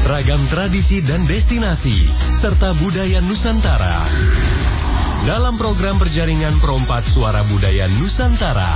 Ragam tradisi dan destinasi, serta budaya Nusantara. Dalam program berjaringan Perompak Suara Budaya Nusantara.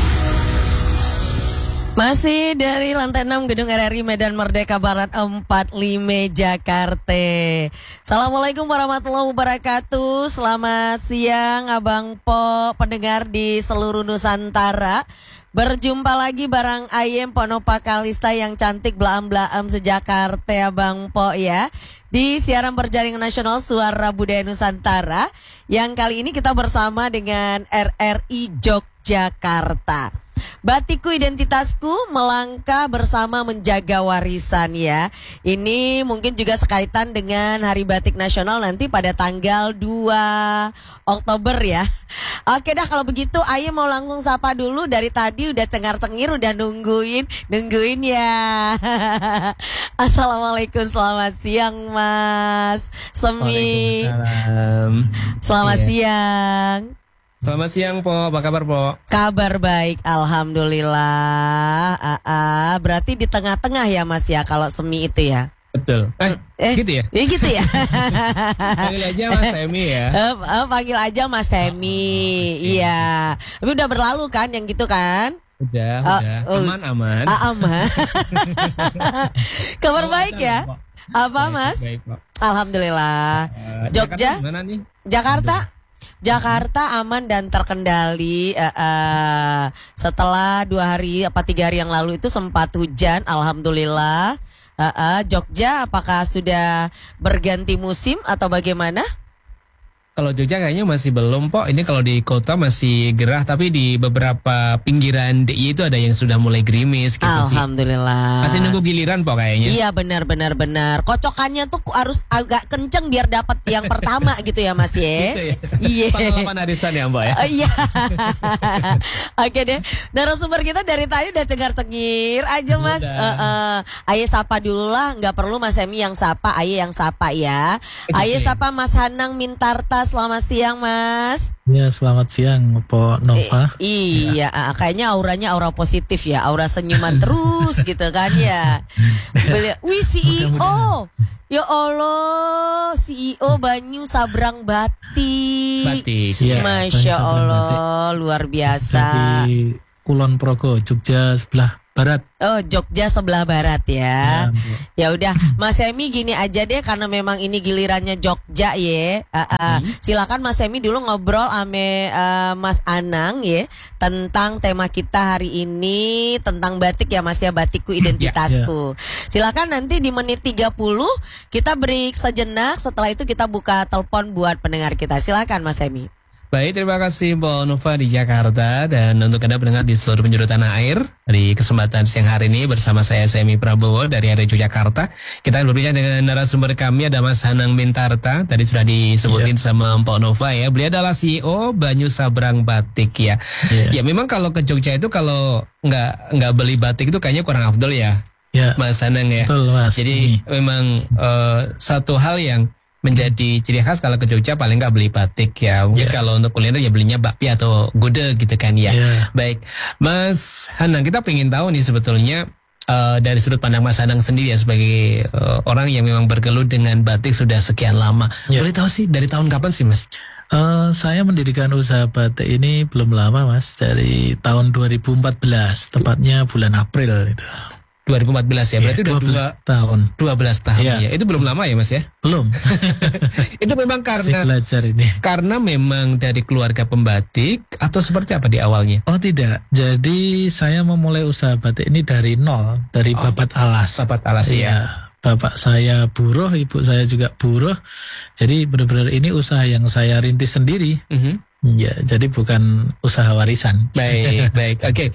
Masih dari lantai 6 Gedung RRI Medan Merdeka Barat 45 Jakarta. Assalamualaikum warahmatullahi wabarakatuh. Selamat siang Abang Po, pendengar di seluruh Nusantara. Berjumpa lagi bareng Ayem Ponopa Kalista yang cantik blaam-blaam sejakarta Abang Po ya. Di siaran berjaringan nasional Suara Budaya Nusantara. Yang kali ini kita bersama dengan RRI Yogyakarta. Batikku Identitasku, melangkah bersama menjaga warisan ya. Ini mungkin juga sekaitan dengan Hari Batik Nasional nanti pada tanggal 2 Oktober ya. Oke dah kalau begitu Ayo mau langsung sapa dulu. Dari tadi udah cengar-cengir, udah nungguin ya. Assalamualaikum, selamat siang Mas Semi. Waalaikumsalam. Selamat siang. Selamat siang Po, apa kabar Po? Kabar baik, alhamdulillah. Berarti di tengah-tengah ya Mas ya kalau Semi itu ya. Betul. Gitu ya? Ya gitu ya. Panggil aja Mas Semi ya. Panggil aja Mas Semi. Iya. Tapi udah berlalu kan yang gitu kan? Udah. Aman. Aman. Kabar baik ya? Apa Mas? Baik Po. Alhamdulillah. Jogja? Gimana nih? Jakarta aman dan terkendali. Setelah 2 hari apa 3 hari yang lalu itu sempat hujan, alhamdulillah. Jogja apakah sudah berganti musim atau bagaimana? Kalau Jogja kayaknya masih belum Po. Ini kalau di kota masih gerah, tapi di beberapa pinggiran DIY itu ada yang sudah mulai gerimis gitu sih. Alhamdulillah. Masih nunggu giliran Po kayaknya. Iya benar. Kocokannya tuh harus agak kenceng biar dapat yang pertama gitu ya Mas ya. Gitu ya. Iya. Pengalaman arisan ya Mbak ya. Iya. Oke deh. Narasumber kita dari tadi udah cengar-cengir aja Mas. Ayo sapa dulu lah, nggak perlu Mas Semi yang sapa, Ayo yang sapa ya. Ayo sapa Mas Hanang Mintarta. Selamat siang Mas. Ya selamat siang Po Nova. Iya, kayaknya auranya aura positif ya, aura senyuman terus gitu kan ya. Wih CEO, ya Allah, CEO Banyu Sabrang Batik. Ya, Masya Allah, luar biasa. Dari Kulon Progo, Jogja sebelah barat. Oh, Jogja sebelah barat ya. Ya udah, Mas Semi gini aja deh karena memang ini gilirannya Jogja ya. Silakan Mas Semi dulu ngobrol ame Mas Anang ya tentang tema kita hari ini tentang batik ya Mas ya, Batikku Identitasku. Silakan nanti di menit 30 kita break sejenak, setelah itu kita buka telepon buat pendengar kita. Silakan Mas Semi. Baik, terima kasih Po Nova di Jakarta. Dan untuk Anda pendengar di seluruh penjuru tanah air, di kesempatan siang hari ini bersama saya Semi Prabowo dari RRI Yogyakarta. Kita berbincang dengan narasumber kami, ada Mas Hanang Mintarta. Tadi sudah disebutin sama Po Nova ya. Beliau adalah CEO Banyu Sabrang Batik ya. Ya memang kalau ke Jogja itu kalau nggak beli batik itu kayaknya kurang afdol ya, Mas Hanang ya. Betul, Mas. Jadi memang satu hal yang menjadi ciri khas kalau ke Jogja paling nggak beli batik ya. Mungkin kalau untuk kuliner ya belinya bakpia atau gudeg gitu kan ya. Baik, Mas Hanang, kita pengen tahu nih sebetulnya dari sudut pandang Mas Hanang sendiri ya sebagai orang yang memang bergelut dengan batik sudah sekian lama. Boleh tahu sih dari tahun kapan sih Mas? Saya mendirikan usaha batik ini belum lama Mas, dari tahun 2014, tepatnya bulan April itu. 2014 ya, berarti udah 12 tahun ya. Itu belum lama ya Mas ya? Belum. Itu memang karena belajar ini. Karena memang dari keluarga pembatik atau seperti apa di awalnya? Oh tidak, jadi saya memulai usaha batik ini dari nol, dari babat alas. Babat alas ya. Bapak saya buruh, ibu saya juga buruh. Jadi benar-benar ini usaha yang saya rintis sendiri. Ya, jadi bukan usaha warisan. Baik. Oke.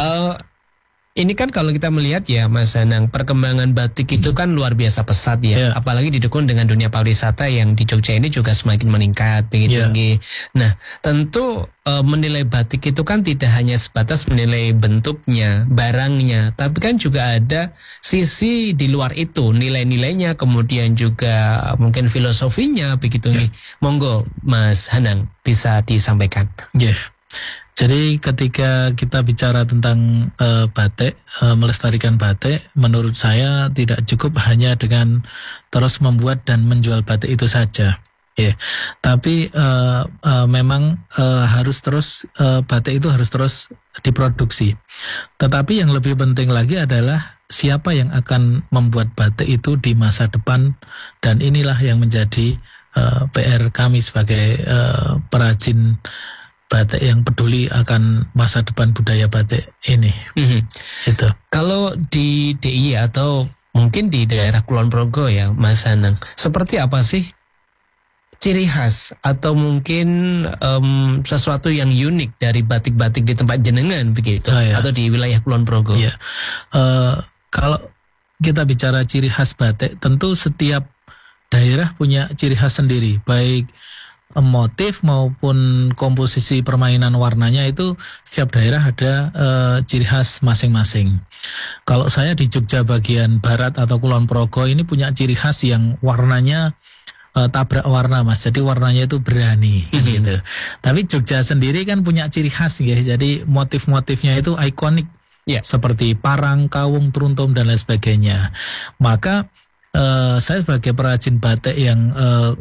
Ini kan kalau kita melihat ya Mas Hanang, perkembangan batik itu kan luar biasa pesat ya. Apalagi didukung dengan dunia pariwisata yang di Jogja ini juga semakin meningkat tinggi. Nah tentu menilai batik itu kan tidak hanya sebatas menilai bentuknya, barangnya, tapi kan juga ada sisi di luar itu, nilai-nilainya, kemudian juga mungkin filosofinya begitu nih. Monggo Mas Hanang bisa disampaikan. Jadi ketika kita bicara tentang batik, melestarikan batik, menurut saya tidak cukup hanya dengan terus membuat dan menjual batik itu saja. Ya, tapi memang harus terus batik itu harus terus diproduksi. Tetapi yang lebih penting lagi adalah siapa yang akan membuat batik itu di masa depan, dan inilah yang menjadi PR kami sebagai perajin batik yang peduli akan masa depan budaya batik ini. Itu. Kalau di DIY atau mungkin di daerah Kulon Progo ya, Mas Anang, seperti apa sih ciri khas atau mungkin sesuatu yang unik dari batik-batik di tempat jenengan begitu, atau di wilayah Kulon Progo? Iya. Kalau kita bicara ciri khas batik, tentu setiap daerah punya ciri khas sendiri, baik motif maupun komposisi permainan warnanya, itu setiap daerah ada ciri khas masing-masing. Kalau saya di Jogja bagian barat atau Kulon Progo ini punya ciri khas yang warnanya tabrak warna, Mas. Jadi warnanya itu berani gitu. Tapi Jogja sendiri kan punya ciri khas ya. Jadi motif-motifnya itu ikonik. Seperti parang, kawung, truntum dan lain sebagainya. Maka saya sebagai perajin batik yang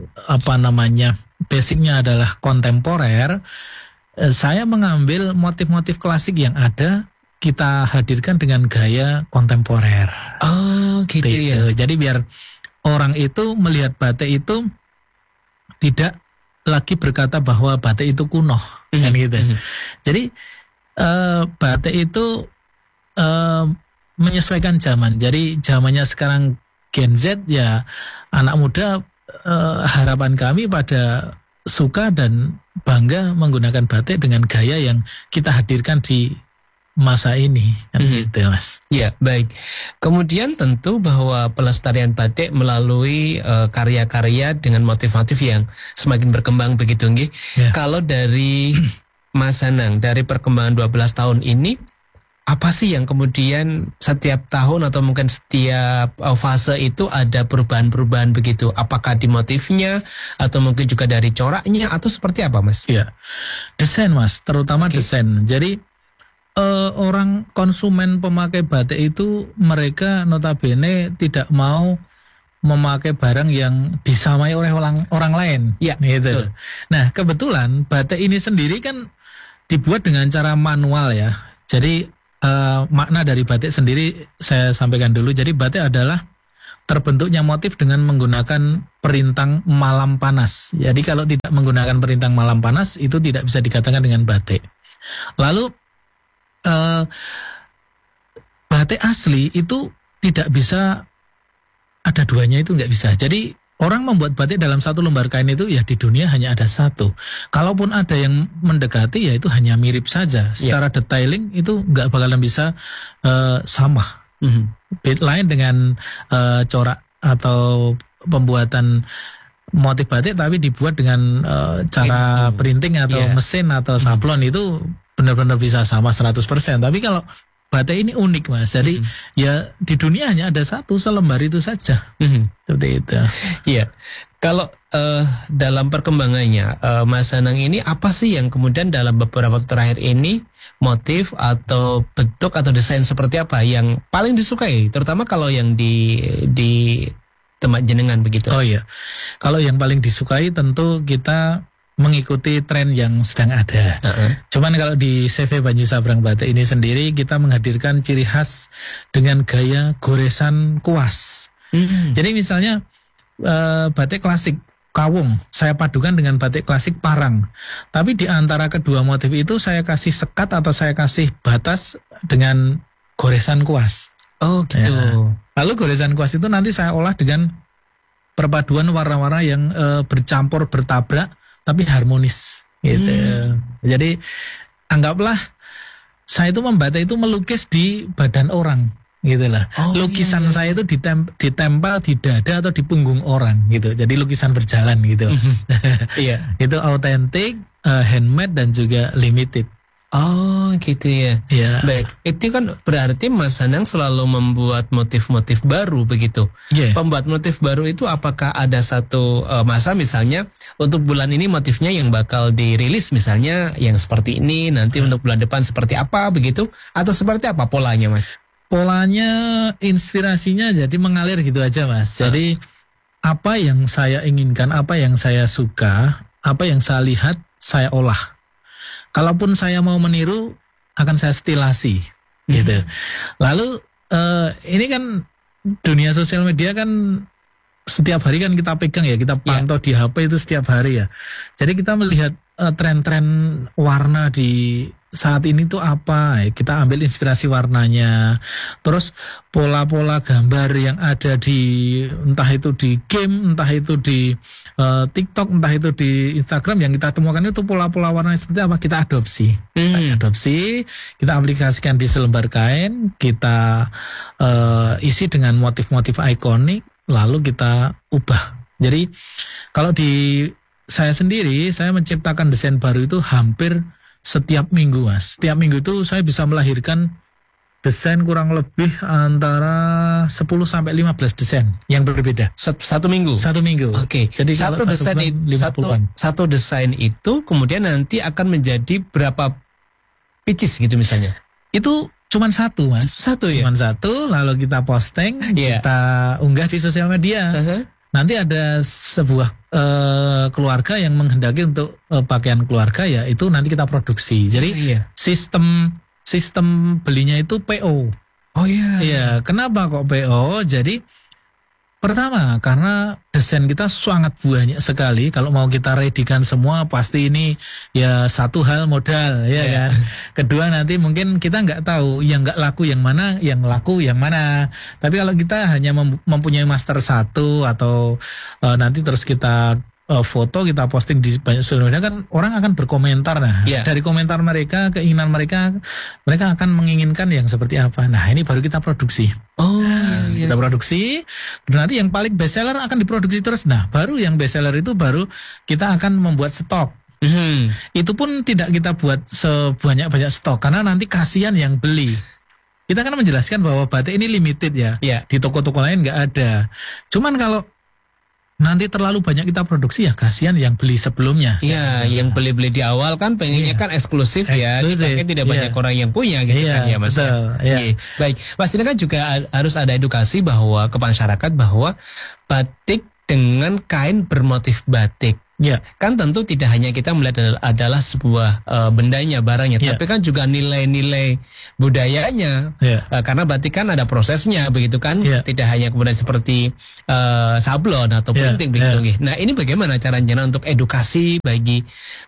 basicnya adalah kontemporer, saya mengambil motif-motif klasik yang ada, kita hadirkan dengan gaya kontemporer. Oh gitu ya. Jadi biar orang itu melihat batik itu tidak lagi berkata bahwa batik itu kuno, kan gitu. Jadi batik itu menyesuaikan zaman. Jadi zamannya sekarang Gen Z ya, anak muda, harapan kami pada suka dan bangga menggunakan batik dengan gaya yang kita hadirkan di masa ini, kan gitu, Mas. Ya, baik. Kemudian tentu bahwa pelestarian batik melalui karya-karya dengan motif-motif yang semakin berkembang begitu nggih. Kalau dari Mas Anang, dari perkembangan 12 tahun ini, apa sih yang kemudian setiap tahun atau mungkin setiap fase itu ada perubahan-perubahan begitu? Apakah di motifnya atau mungkin juga dari coraknya atau seperti apa, Mas? Ya, desain, Mas, terutama desain. Jadi orang konsumen pemakai batik itu mereka notabene tidak mau memakai barang yang disamai oleh orang lain. Ya, gitu. Betul. Nah, kebetulan batik ini sendiri kan dibuat dengan cara manual ya. Jadi makna dari batik sendiri saya sampaikan dulu. Jadi batik adalah terbentuknya motif dengan menggunakan perintang malam panas. Jadi kalau tidak menggunakan perintang malam panas itu tidak bisa dikatakan dengan batik. Lalu batik asli itu tidak bisa ada duanya, itu nggak bisa. Jadi orang membuat batik dalam satu lembar kain itu ya di dunia hanya ada satu. Kalaupun ada yang mendekati ya itu hanya mirip saja. Secara detailing itu nggak bakalan bisa sama. Lain dengan corak atau pembuatan motif batik tapi dibuat dengan cara printing atau mesin atau sablon, itu benar-benar bisa sama 100%. Tapi kalau batik ini unik, Mas. Jadi ya di dunia hanya ada satu selembar itu saja. Seperti itu. Iya. Kalau dalam perkembangannya Mas Anang ini apa sih yang kemudian dalam beberapa waktu terakhir ini motif atau bentuk atau desain seperti apa yang paling disukai, terutama kalau yang di tempat jenengan begitu? Oh iya. Kalau yang paling disukai tentu kita mengikuti tren yang sedang ada. Cuman kalau di CV Banyu Sabrang Batik ini sendiri kita menghadirkan ciri khas dengan gaya goresan kuas. Jadi misalnya batik klasik kawung saya padukan dengan batik klasik parang. Tapi di antara kedua motif itu saya kasih sekat atau saya kasih batas dengan goresan kuas. Oh gitu. Ya. Lalu goresan kuas itu nanti saya olah dengan perpaduan warna-warna yang bercampur bertabrak tapi harmonis gitu. Jadi anggaplah saya itu membatik itu melukis di badan orang gitulah. Lukisan saya itu ditempel di dada atau di punggung orang gitu. Jadi lukisan berjalan gitu. Itu autentik, handmade dan juga limited. Oh gitu ya. Ya. Baik, itu kan berarti Mas Anang selalu membuat motif-motif baru begitu. Yeah. Pembuat motif baru itu apakah ada satu masa misalnya untuk bulan ini motifnya yang bakal dirilis misalnya yang seperti ini, nanti untuk bulan depan seperti apa begitu? Atau seperti apa polanya Mas? Polanya, inspirasinya jadi mengalir gitu aja Mas. Jadi apa yang saya inginkan, apa yang saya suka, apa yang saya lihat, saya olah. Kalaupun saya mau meniru, akan saya stilasi, gitu. Lalu ini kan dunia sosial media kan setiap hari kan kita pegang ya, kita pantau di HP itu setiap hari ya. Jadi kita melihat tren-tren warna di saat ini tuh apa, kita ambil inspirasi warnanya, terus pola-pola gambar yang ada di entah itu di game, entah itu di TikTok, entah itu di Instagram yang kita temukan itu pola-pola warna seperti apa, kita adopsi. Kita aplikasikan di selembar kain, kita isi dengan motif-motif ikonik, lalu kita ubah. Jadi kalau di saya sendiri, saya menciptakan desain baru itu hampir setiap minggu Mas. Setiap minggu itu saya bisa melahirkan desain kurang lebih antara 10 sampai 15 desain yang berbeda. Satu minggu? Satu minggu. Oke. Jadi satu desain itu kemudian nanti akan menjadi berapa pieces gitu misalnya? Itu cuman satu Mas. Satu ya? Cuman satu, lalu kita posting, kita unggah di sosial media. Nanti ada sebuah keluarga yang menghendaki untuk pakaian keluarga, ya itu nanti kita produksi. Jadi sistem belinya itu PO. Oh iya. Iya, kenapa kok PO? Jadi pertama karena desain kita sangat banyak sekali. Kalau mau kita readykan semua pasti ini ya satu hal modal ya kan. Kedua nanti mungkin kita nggak tahu yang nggak laku yang mana, yang laku yang mana. Tapi kalau kita hanya mempunyai master satu atau nanti terus kita foto kita posting di banyak sosial media kan orang akan berkomentar. Nah dari komentar mereka, keinginan mereka akan menginginkan yang seperti apa. Nah ini baru kita produksi. Kita produksi, dan nanti yang paling best seller akan diproduksi terus. Nah baru yang best seller itu baru kita akan membuat stok. Itu pun tidak kita buat sebanyak-banyak stok karena nanti kasihan yang beli. Kita kan menjelaskan bahwa batik ini limited ya. Di toko-toko lain nggak ada. Cuman kalau nanti terlalu banyak kita produksi ya kasihan yang beli sebelumnya. Iya, yang beli-beli di awal kan pengennya kan eksklusif ya. Dipakai tidak banyak orang yang punya gitu kan ya Mas. Baik, Mas ini kan juga harus ada edukasi bahwa ke masyarakat bahwa batik dengan kain bermotif batik. Kan tentu tidak hanya kita melihat adalah sebuah bendanya, barangnya, tapi kan juga nilai-nilai budayanya. Karena batik kan ada prosesnya begitu kan, tidak hanya kemudian seperti sablon atau printing begitu. Nah ini bagaimana caranya untuk edukasi bagi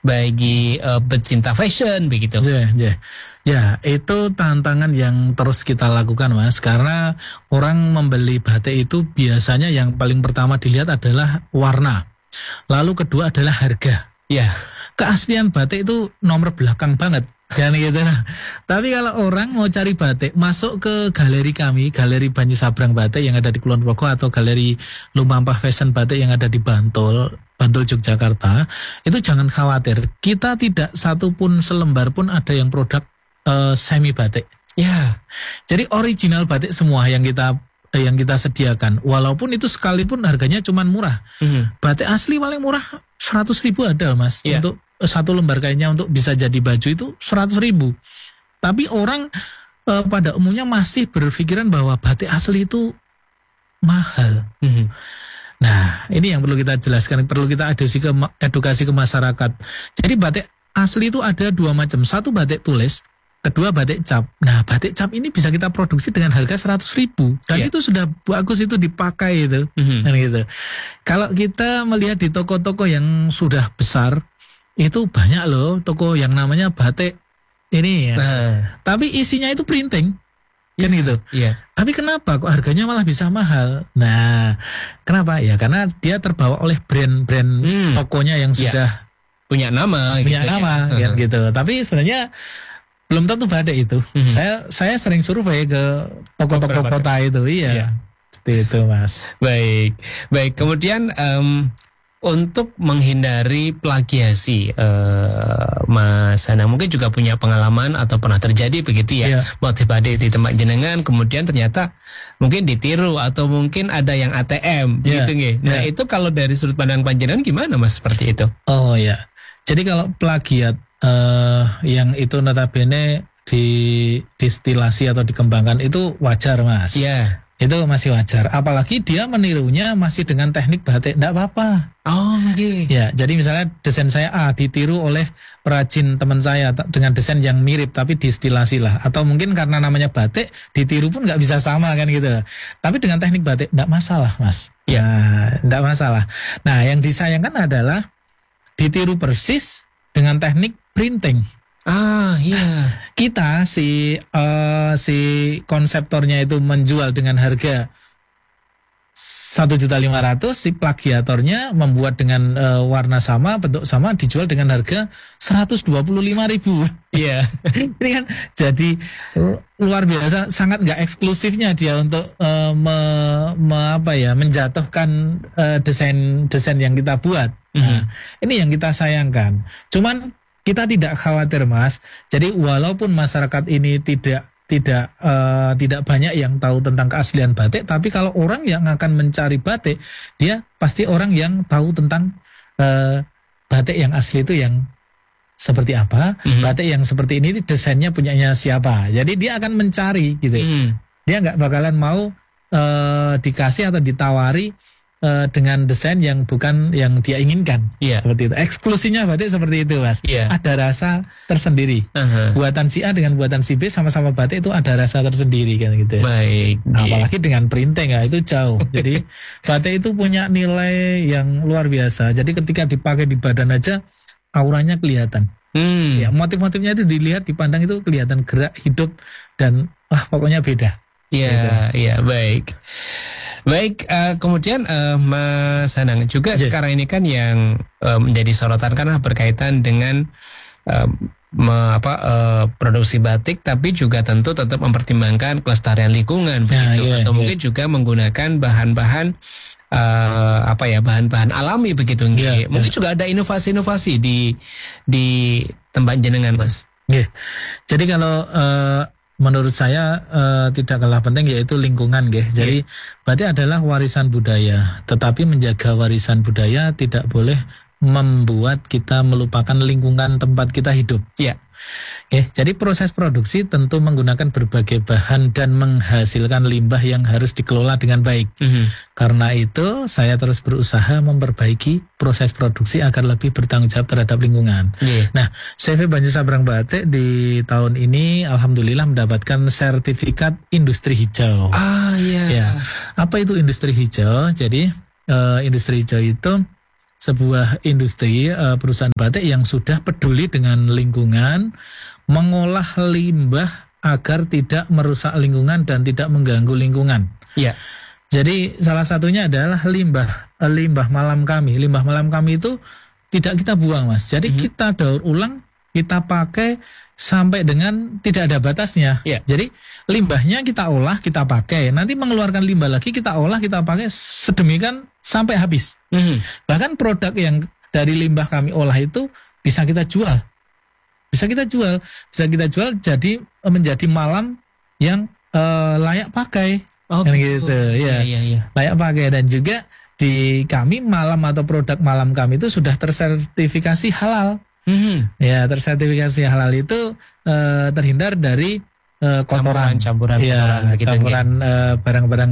pecinta fashion begitu? Ya itu tantangan yang terus kita lakukan Mas, karena orang membeli batik itu biasanya yang paling pertama dilihat adalah warna. Lalu kedua adalah harga. Keaslian batik itu nomor belakang banget. Kan gitu. Tapi kalau orang mau cari batik, masuk ke galeri kami, Galeri Banyu Sabrang Batik yang ada di Kulon Progo atau Galeri Lumampah Fashion Batik yang ada di Bantul, Yogyakarta, itu jangan khawatir. Kita tidak satu pun selembar pun ada yang produk semi batik. Jadi original batik semua yang kita sediakan, walaupun itu sekalipun harganya cuman murah. Batik asli paling murah 100.000 ada Mas. Untuk satu lembar kainnya untuk bisa jadi baju itu 100.000. Tapi orang pada umumnya masih berpikiran bahwa batik asli itu mahal. Nah ini yang perlu kita jelaskan, perlu kita edukasi ke masyarakat. Jadi batik asli itu ada dua macam, satu batik tulis, kedua batik cap. Nah batik cap ini bisa kita produksi dengan harga 100.000 dan itu sudah bagus, itu dipakai itu. Dan gitu. Kalau kita melihat di toko-toko yang sudah besar itu banyak loh toko yang namanya batik ini ya. Tapi isinya itu printing. Kan gitu. Tapi kenapa kok harganya malah bisa mahal? Nah, kenapa? Ya karena dia terbawa oleh brand-brand tokonya yang sudah punya nama gitu. Tapi sebenarnya belum tentu batik itu. Saya sering survei ke toko-toko kota itu. Seperti itu Mas. Baik. Kemudian untuk menghindari plagiasi, Mas Anang mungkin juga punya pengalaman atau pernah terjadi begitu ya, motif batik di tempat jenengan kemudian ternyata mungkin ditiru atau mungkin ada yang ATM gitu nggih. Nah itu kalau dari sudut pandang panjenengan gimana Mas seperti itu? Oh ya, jadi kalau plagiat yang itu notabene distilasi atau dikembangkan itu wajar Mas. Iya. Itu masih wajar. Apalagi dia menirunya masih dengan teknik batik, enggak apa-apa. Oh, oke. Ya, jadi misalnya desain saya A ditiru oleh perajin teman saya dengan desain yang mirip tapi distilasi lah. Atau mungkin karena namanya batik ditiru pun nggak bisa sama kan gitu. Tapi dengan teknik batik enggak masalah Mas. Ya, enggak masalah. Nah, yang disayangkan adalah ditiru persis dengan teknik printing. Ah iya, kita si konseptornya itu menjual dengan harga 1.500.000, si plagiatornya membuat dengan warna sama, bentuk sama, dijual dengan harga 125.000. Iya. Ini kan jadi luar biasa, sangat nggak eksklusifnya dia untuk menjatuhkan desain yang kita buat. Nah, ini yang kita sayangkan. Cuman kita tidak khawatir Mas. Jadi walaupun masyarakat ini tidak banyak yang tahu tentang keaslian batik, tapi kalau orang yang akan mencari batik, dia pasti orang yang tahu tentang batik yang asli itu yang seperti apa, batik yang seperti ini desainnya punyanya siapa. Jadi dia akan mencari gitu. Dia nggak bakalan mau dikasih atau ditawari dengan desain yang bukan yang dia inginkan. Seperti itu. Eksklusinya batik seperti itu Mas. Ada rasa tersendiri. Buatan si A dengan buatan si B sama-sama batik itu ada rasa tersendiri kan gitu. Baik. Nah, apalagi dengan printing ya itu jauh. Jadi batik itu punya nilai yang luar biasa. Jadi ketika dipakai di badan aja auranya kelihatan. Ya, motif-motifnya itu dilihat, dipandang itu kelihatan gerak, hidup dan pokoknya beda. Iya, baik. Baik, kemudian Mas Anang juga sekarang ini kan yang menjadi sorotan karena berkaitan dengan produksi batik, tapi juga tentu tetap mempertimbangkan kelestarian lingkungan begitu, atau mungkin juga menggunakan bahan-bahan bahan-bahan alami begitu. Mungkin juga ada inovasi-inovasi di tempat jenengan Mas. Jadi kalau menurut saya tidak kalah penting yaitu lingkungan Jadi berarti adalah warisan budaya. Tetapi menjaga warisan budaya tidak boleh membuat kita melupakan lingkungan tempat kita hidup. Jadi proses produksi tentu menggunakan berbagai bahan dan menghasilkan limbah yang harus dikelola dengan baik. Karena itu saya terus berusaha memperbaiki proses produksi agar lebih bertanggung jawab terhadap lingkungan. Nah, CV Banyu Sabrang Batik di tahun ini alhamdulillah mendapatkan sertifikat industri hijau. Apa itu industri hijau? Jadi industri hijau itu sebuah industri perusahaan batik yang sudah peduli dengan lingkungan, mengolah limbah agar tidak merusak lingkungan dan tidak mengganggu lingkungan. Jadi salah satunya adalah limbah malam kami. Limbah malam kami itu tidak kita buang Mas. Jadi kita daur ulang, kita pakai sampai dengan tidak ada batasnya. Jadi limbahnya kita olah, kita pakai. Nanti mengeluarkan limbah lagi kita olah, kita pakai sedemikian sampai habis. Bahkan produk yang dari limbah kami olah itu bisa kita jual. Bisa kita jual jadi menjadi malam yang layak pakai. Kan gitu. Layak pakai. Dan juga di kami malam atau produk malam kami itu sudah tersertifikasi halal. Tersertifikasi halal itu terhindar dari kotoran, campuran barang-barang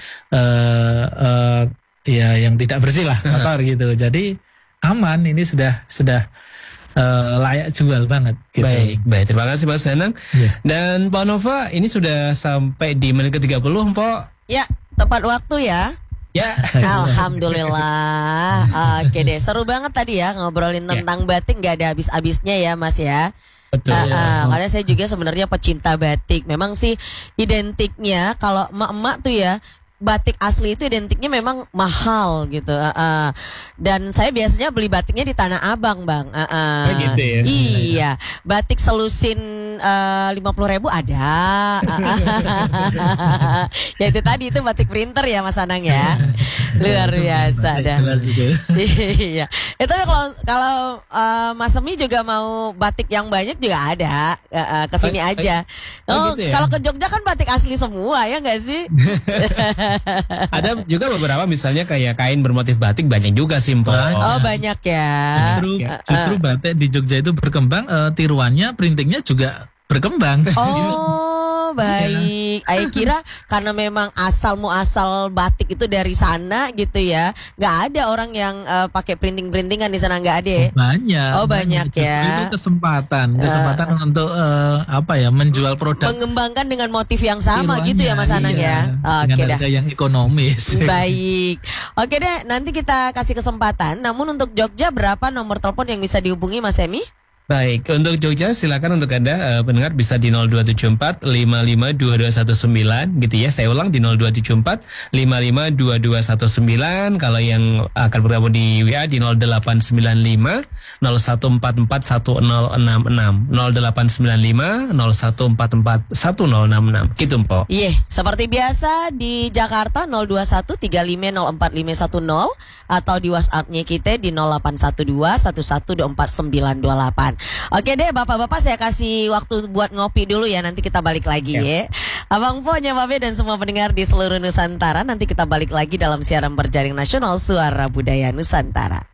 yang tidak bersih lah, kotor gitu. Jadi aman, ini sudah layak jual banget. Gitu. Baik. Terima kasih Mas Anang. Dan Pak Nova, ini sudah sampai di menit ke-30, Pak. Ya, tepat waktu ya. Alhamdulillah. Oke deh, seru banget tadi ya ngobrolin tentang batik, nggak ada habis-habisnya ya Mas ya. Betul. Karena saya juga sebenarnya pecinta batik. Memang sih identiknya kalau emak-emak tuh ya, batik asli itu identiknya memang mahal gitu. Dan saya biasanya beli batiknya di Tanah Abang, Bang. Gitu ya. Iya, batik selusin 50.000 ada. Ya itu tadi itu batik printer ya Mas Anang ya. Luar biasa dah. Jelas itu. Iya. Tapi kalau Mas Semi juga mau batik yang banyak juga ada. Kesini aja. gitu ya? Kalau ke Jogja kan batik asli semua ya nggak sih? Ada juga beberapa misalnya kayak kain bermotif batik banyak juga sih Mpok. Oh banyak ya. Justru batik di Jogja itu berkembang, tiruannya, printingnya juga berkembang. Oh baik. Ayo kira karena memang asal muasal batik itu dari sana gitu ya. Nggak ada orang yang pakai printingan di sana, nggak ada ya? Banyak. Oh banyak Justru ya. itu kesempatan untuk menjual produk Mengembangkan dengan motif yang sama gitu ya Mas Anang ya. Oke dengan dah. harga yang ekonomis. Baik. Oke deh, nanti kita kasih kesempatan. Namun untuk Jogja berapa nomor telepon yang bisa dihubungi Mas Semi? Baik, untuk Jogja silakan untuk Anda pendengar bisa di 0274 552219 gitu ya. Saya ulang di 0274 552219. Kalau yang akan bergabung di WA di 0895 0144 1066 0895 0144 1066 gitu Mpok. Iya, seperti biasa di Jakarta 021 3504 510 atau di WhatsApp-nya kita di 0812 1124 928. Oke deh Bapak-bapak, saya kasih waktu buat ngopi dulu ya. Nanti kita balik lagi ya. Abang Po, Babe dan semua pendengar di seluruh Nusantara, nanti kita balik lagi dalam siaran berjaring nasional Suara Budaya Nusantara.